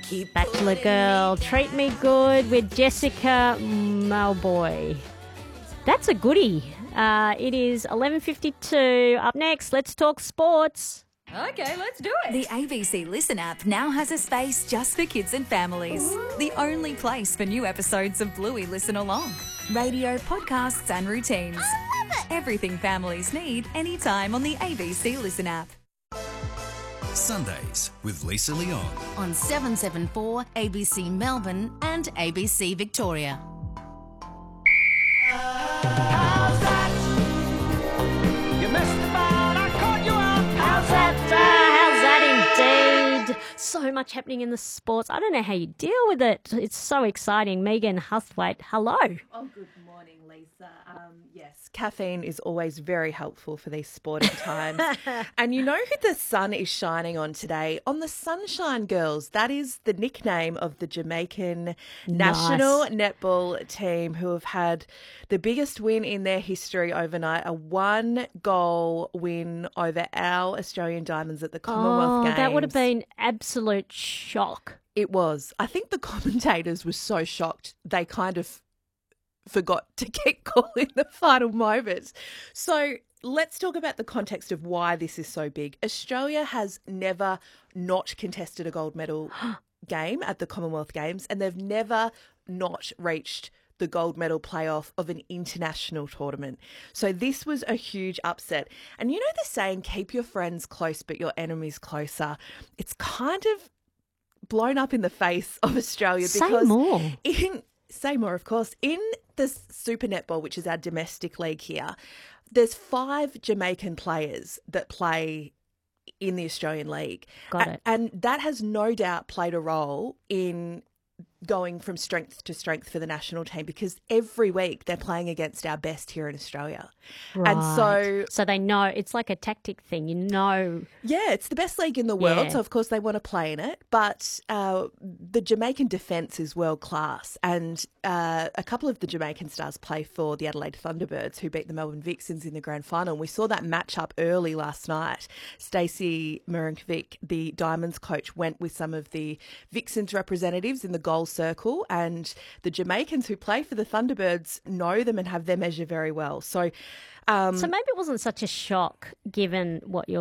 Bachelor Girl, Treat Me Good with Jessica Malboy. That's a goodie. It is 11:52. Up next, let's talk sports. Okay, let's do it. The ABC Listen app now has a space just for kids and families. The only place for new episodes of Bluey Listen Along. Radio, podcasts and routines. I love it! Everything families need anytime on the ABC Listen app. Sundays with Lisa Leon. On 774 ABC Melbourne and ABC Victoria. How's that? You missed the boat, I caught you out. How's that indeed? So much happening in the sports. I don't know how you deal with it. It's so exciting. Megan Husthwaite, hello. Oh, good morning, Lisa. Yes, caffeine is always very helpful for these sporting times. And you know who the sun is shining on today? On the Sunshine Girls. That is the nickname of the Jamaican national netball team, who have had the biggest win in their history overnight, a 1-goal win over our Australian Diamonds at the Commonwealth Games. That would have been absolute shock. It was. I think the commentators were so shocked they kind of forgot to get call in the final moments. So let's talk about the context of why this is so big. Australia has never not contested a gold medal game at the Commonwealth Games, and they've never not reached the gold medal playoff of an international tournament. So this was a huge upset. And you know the saying, keep your friends close but your enemies closer? It's kind of blown up in the face of Australia because Say more, of course. In the Super Netball, which is our domestic league here, there's 5 Jamaican players that play in the Australian League. Got it. And that has no doubt played a role in going from strength to strength for the national team, because every week they're playing against our best here in Australia. Right. And so they know, it's like a tactic thing, you know. Yeah, it's the best league in the world, Yeah. so of course they want to play in it. But the Jamaican defence is world class, and a couple of the Jamaican stars play for the Adelaide Thunderbirds, who beat the Melbourne Vixens in the grand final. And we saw that match up early last night. Stacey Mirankovic, the Diamonds coach, went with some of the Vixens representatives in the goal circle, and the Jamaicans who play for the Thunderbirds know them and have their measure very well. So So maybe it wasn't such a shock given what you're